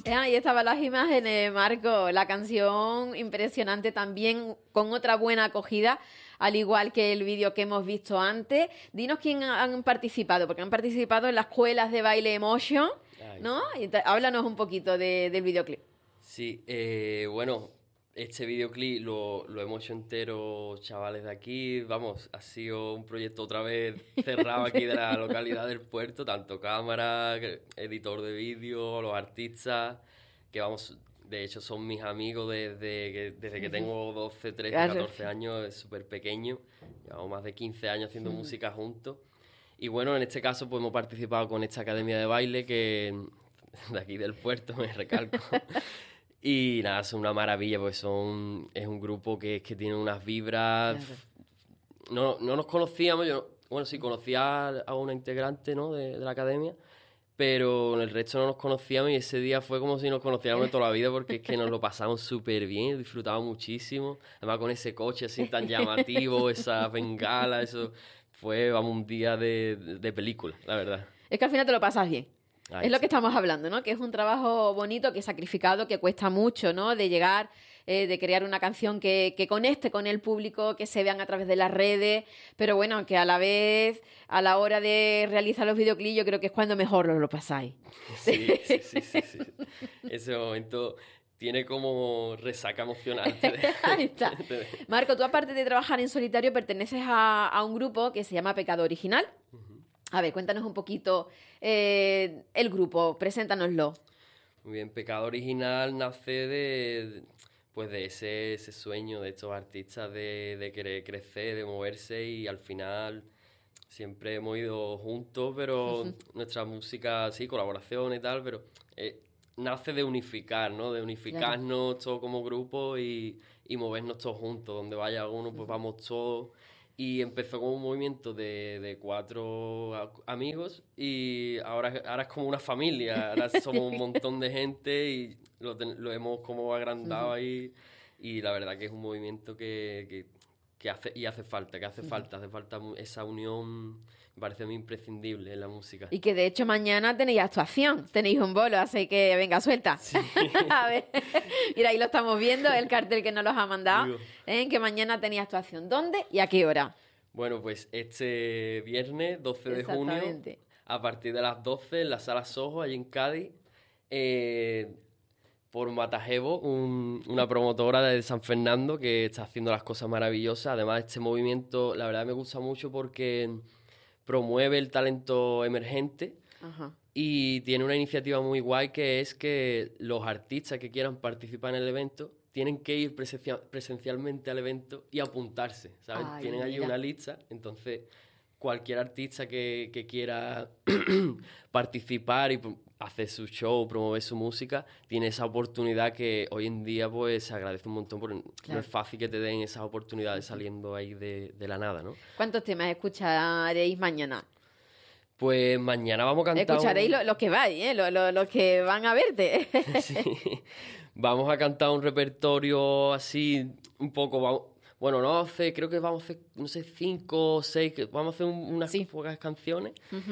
Ahí estaban las imágenes, Marco. La canción impresionante también, con otra buena acogida, al igual que el vídeo que hemos visto antes. Dinos quién han participado, porque han participado en las escuelas de baile Emotion, ¿no? Y háblanos un poquito del videoclip. Sí, bueno, este videoclip lo hemos hecho entero, chavales de aquí. Vamos, ha sido un proyecto otra vez cerrado aquí de la localidad del puerto, tanto cámara, editor de vídeo, los artistas, que vamos, de hecho son mis amigos desde que tengo 12, 13, Claro. 14 años, es súper pequeño. Llevamos más de 15 años haciendo música juntos. Y bueno, en este caso pues hemos participado con esta academia de baile que de aquí del puerto, me recalco. Y nada, son una maravilla, pues es un grupo que tiene unas vibras. Claro. No nos conocíamos, bueno, sí conocía a una integrante, ¿no? de la academia, pero en el resto no nos conocíamos y ese día fue como si nos conociéramos de toda la vida porque es que nos lo pasamos súper bien, disfrutamos muchísimo. Además con ese coche así tan llamativo, esa bengala, eso fue, vamos, un día de película, la verdad. Es que al final te lo pasas bien. Ay, Es lo sí. que estamos hablando, ¿no? Que es un trabajo bonito, que es sacrificado, que cuesta mucho, ¿no? De llegar, de crear una canción que conecte con el público, que se vean a través de las redes, pero bueno, que a la vez, a la hora de realizar los videoclips, yo creo que es cuando mejor os lo pasáis. Sí. Ese momento tiene como resaca emocional. Ahí está. Marco, tú aparte de trabajar en solitario, perteneces a un grupo que se llama Pecado Original. A ver, cuéntanos un poquito el grupo, preséntanoslo. Muy bien, Pecado Original nace pues de ese sueño de estos artistas de querer crecer, de moverse y al final siempre hemos ido juntos, pero nuestra música, sí, colaboración y tal, pero nace de unificar, ¿no? De unificarnos todos como grupo y movernos todos juntos. Donde vaya uno, pues vamos todos. Y empezó como un movimiento de 4 amigos y ahora es como una familia, ahora somos un montón de gente y lo hemos como agrandado ahí y la verdad que es un movimiento que hace falta, hace falta esa unión, me parece muy imprescindible en la música. Y que de hecho mañana tenéis actuación, tenéis un bolo, así que venga, suelta. Sí. A ver, mira, ahí lo estamos viendo, el cartel que nos los ha mandado, Digo. que mañana tenéis actuación. ¿Dónde y a qué hora? Bueno, pues este viernes 12 de junio, Exactamente. a partir de las 12 en la Sala Soho, allí en Cádiz, por Matajevo, una promotora de San Fernando que está haciendo las cosas maravillosas. Además, este movimiento, la verdad, me gusta mucho porque promueve el talento emergente. Ajá. Y tiene una iniciativa muy guay que es que los artistas que quieran participar en el evento tienen que ir presencialmente al evento y apuntarse, ¿sabes? Ay, Tienen allí mira. una lista, entonces cualquier artista que quiera participar y hacer su show, promover su música, tiene esa oportunidad que hoy en día pues se agradece un montón porque Claro. no es fácil que te den esas oportunidades saliendo ahí de la nada, ¿no? ¿Cuántos temas escucharéis mañana? Pues mañana vamos a cantar... Escucharéis los que vais, los que van a verte. Sí. Vamos a cantar un repertorio así, un poco... Bueno, no hace, creo que vamos a hacer, no sé, 5 o 6, vamos a hacer unas pocas canciones.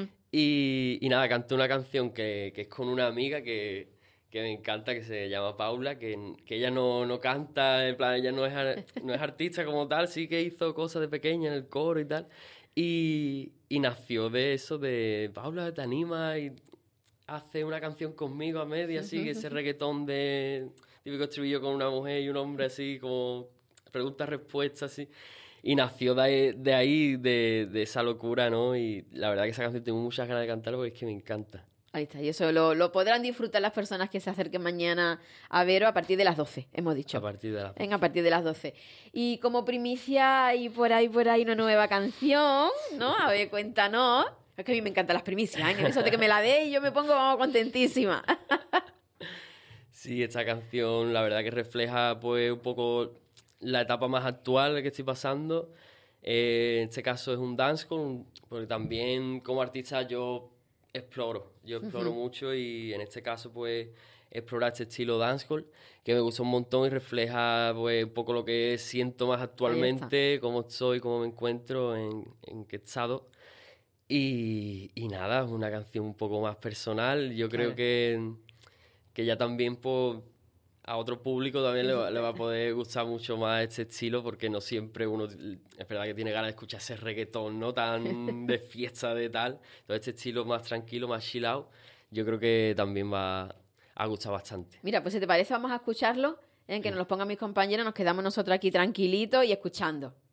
Y nada, canté una canción que es con una amiga que me encanta, que se llama Paula, que ella no canta, en plan, ella no es artista como tal, sí que hizo cosas de pequeña en el coro y tal. Y nació de eso, de Paula, ¿te animas? Y hace una canción conmigo a media, así, ese reggaetón de típico estribillo con una mujer y un hombre así, como preguntas-respuestas, así. Y nació de ahí, de esa locura, ¿no? Y la verdad que esa canción tengo muchas ganas de cantarla porque es que me encanta. Ahí está, y eso lo podrán disfrutar las personas que se acerquen mañana a veros a partir de las 12, hemos dicho. A partir de las 12. Venga, a partir de las 12. Y como primicia hay por ahí una nueva canción, ¿no? A ver, cuéntanos. Es que a mí me encantan las primicias, ¿eh? Eso de que me la dé y yo me pongo contentísima. Sí, esta canción la verdad que refleja pues un poco la etapa más actual que estoy pasando. En este caso es un dancehall, porque también como artista yo exploro mucho y en este caso pues explorar este estilo dancehall que me gusta un montón y refleja pues un poco lo que siento más actualmente, cómo estoy, cómo me encuentro, en qué estado. Y nada, es una canción un poco más personal. Yo creo que que ya también pues a otro público también le va a poder gustar mucho más este estilo, porque no siempre uno, es verdad que tiene ganas de escuchar ese reggaetón, ¿no? Tan de fiesta, de tal. Entonces este estilo más tranquilo, más chill out, yo creo que también va a gustar bastante. Mira, pues si te parece vamos a escucharlo, en que nos los pongan mis compañeros, nos quedamos nosotros aquí tranquilitos y escuchando.